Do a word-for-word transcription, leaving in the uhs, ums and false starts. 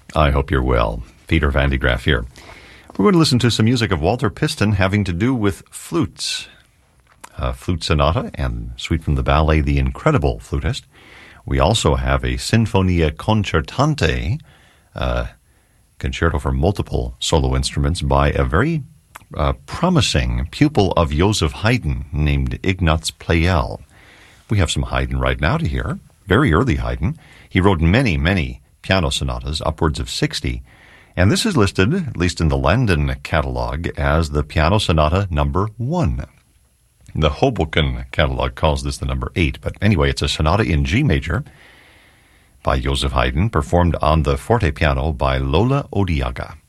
I hope you're well. Peter Van de Graaff here. We're going to listen to some music of Walter Piston having to do with flutes. A flute sonata and suite from the ballet The Incredible Flutist. We also have a Sinfonia Concertante, uh, concerto for multiple solo instruments by a very uh, promising pupil of Joseph Haydn named Ignaz Pleyel. We have some Haydn right now to hear, very early Haydn. He wrote many, many piano sonatas, upwards of sixty, and this is listed, at least in the Landon catalog, as the piano sonata number one. The Hoboken catalog calls this the number eight, but anyway, it's a sonata in G major by Joseph Haydn, performed on the forte piano by Lola Odiaga.